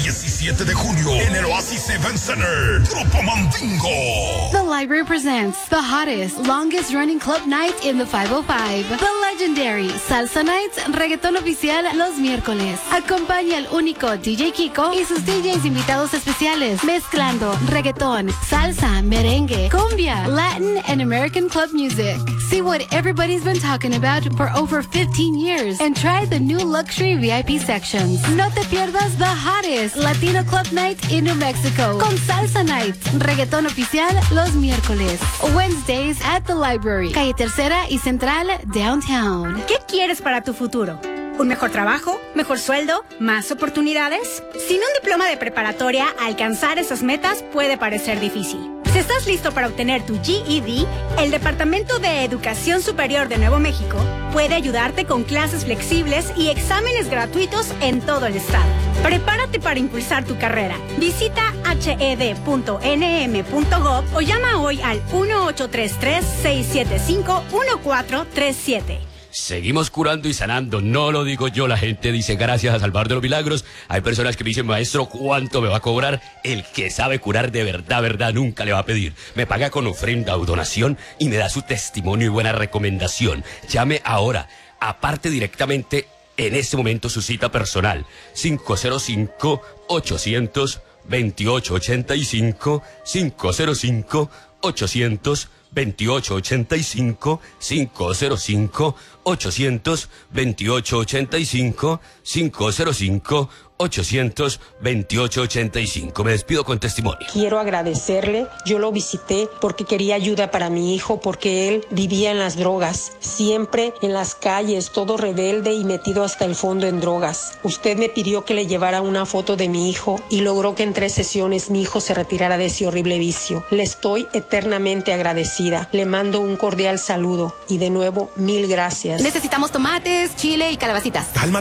17 de junio en el Oasis Event Center. Grupo Mandingo. The library presents the hottest, longest running club night in the 505. The legendary Salsa Nights, reggaetón oficial los miércoles. Acompaña al único DJ Kiko y sus DJs invitados especiales, mezclando reggaetón, salsa, merengue, cumbia, Latin and American club music. See what everybody's been talking about for over 15 years and try the new luxury VIP sections. No te pierdas the hottest Latino club night in New Mexico con Salsa Nights, reggaetón oficial los miércoles. Wednesdays at the library, calle Tercera y Central, downtown. ¿Qué quieres para tu futuro? ¿Un mejor trabajo? ¿Mejor sueldo? ¿Más oportunidades? Sin un diploma de preparatoria, alcanzar esas metas puede parecer difícil. Si estás listo para obtener tu GED, el Departamento de Educación Superior de Nuevo México puede ayudarte con clases flexibles y exámenes gratuitos en todo el estado. Prepárate para impulsar tu carrera. Visita hed.nm.gov o llama hoy al 1-833-675-1437. Seguimos curando y sanando, no lo digo yo, la gente dice gracias a Salvador de los Milagros. Hay personas que me dicen, maestro, ¿cuánto me va a cobrar? El que sabe curar de verdad, nunca le va a pedir. Me paga con ofrenda o donación y me da su testimonio y buena recomendación. Llame ahora, aparte directamente en este momento su cita personal, 505-800-2885, 505-800-2885, 505-800-2885, 505-800-2885. Me despido con testimonio. Quiero agradecerle. Yo lo visité porque quería ayuda para mi hijo, porque él vivía en las drogas, siempre en las calles, todo rebelde y metido hasta el fondo en drogas. Usted me pidió que le llevara una foto de mi hijo y logró que en 3 sesiones mi hijo se retirara de ese horrible vicio. Le estoy eternamente agradecida. Le mando un cordial saludo y de nuevo, 1000 gracias. Necesitamos tomates, chile y calabacitas. Calma.